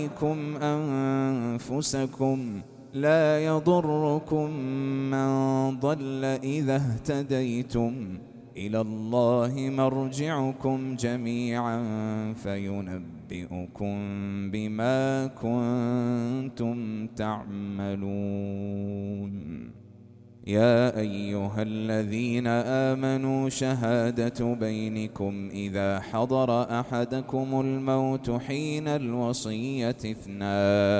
عليكم أنفسكم لا يضركم من ضل إذا اهتديتم إلى الله مرجعكم جميعا فينبئكم بما كنتم تعملون. يا أيها الذين آمنوا شهادة بينكم إذا حضر أحدكم الموت حين الوصية اثنان